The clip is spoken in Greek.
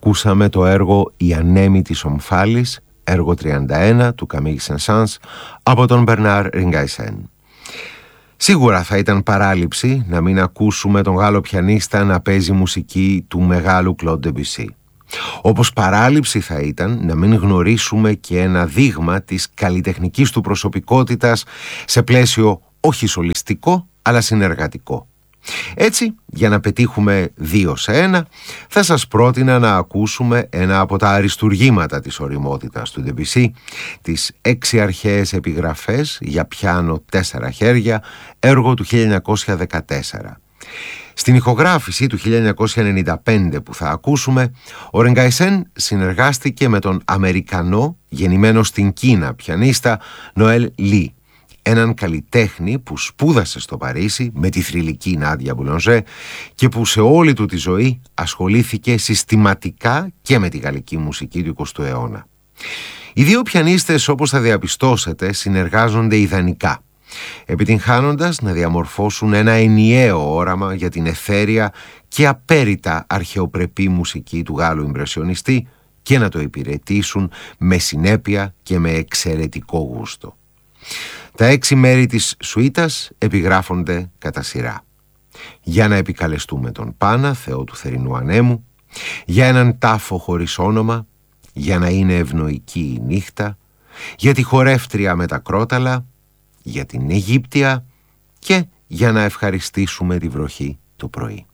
Ακούσαμε το έργο «Η ανέμη της Ομφάλης», έργο 31 του Καμίγ Σεν-Σανς από τον Μπερνάρ Ριγκάισεν. Σίγουρα θα ήταν παράληψη να μην ακούσουμε τον Γάλλο πιανίστα να παίζει μουσική του μεγάλου Κλοντ Ντεμπισί. Όπως παράληψη θα ήταν να μην γνωρίσουμε και ένα δείγμα της καλλιτεχνικής του προσωπικότητας σε πλαίσιο όχι σολιστικό αλλά συνεργατικό. Έτσι, για να πετύχουμε 2 σε 1, θα σας πρότεινα να ακούσουμε ένα από τα αριστουργήματα της ωριμότητας του Ντεμπισί, τις 6 αρχαίες επιγραφές για πιάνο 4 χέρια, έργο του 1914. Στην ηχογράφηση του 1995 που θα ακούσουμε, ο Ριγκάισεν συνεργάστηκε με τον Αμερικανό, γεννημένο στην Κίνα πιανίστα, Νοέλ Λι, έναν καλλιτέχνη που σπούδασε στο Παρίσι με τη θρυλική Νάντια Μπουλονζέ και που σε όλη του τη ζωή ασχολήθηκε συστηματικά και με τη γαλλική μουσική του 20ου αιώνα. Οι δύο πιανίστες, όπως θα διαπιστώσετε, συνεργάζονται ιδανικά, επιτυγχάνοντας να διαμορφώσουν ένα ενιαίο όραμα για την αιθέρια και απέριτα αρχαιοπρεπή μουσική του Γάλλου ιμπρεσιονιστή και να το υπηρετήσουν με συνέπεια και με εξαιρετικό γούστο. Τα 6 μέρη της σουίτας επιγράφονται κατά σειρά. Για να επικαλεστούμε τον Πάνα, Θεό του θερινού ανέμου, για έναν τάφο χωρίς όνομα, για να είναι ευνοϊκή η νύχτα, για τη χορεύτρια με τα κρόταλα, για την Αιγύπτια και για να ευχαριστήσουμε τη βροχή το πρωί.